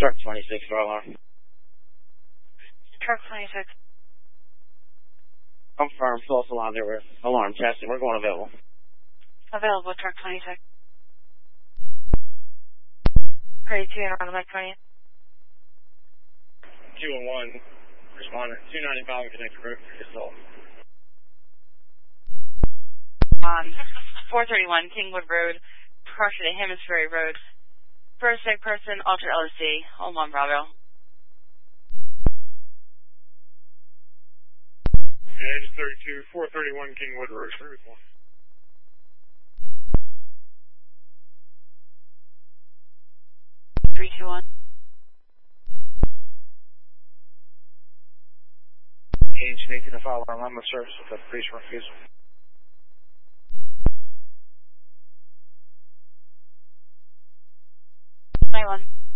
Truck 26 for alarm. Truck 26. Confirm false alarm. There were alarm testing. We're going available. Available, truck 26. Grade 2 and around the 20th. 211. Responder. 295 and connect group. Assault. 431 Kingwood Road, partially to Hemisphere Road. First sick person, Ultra LSD, on 1 Bravo. Edge 32, 431 Kingwood Road, 3-1. Three, two, one. Engage making a file alarm on the service with a police refusal. Night 1.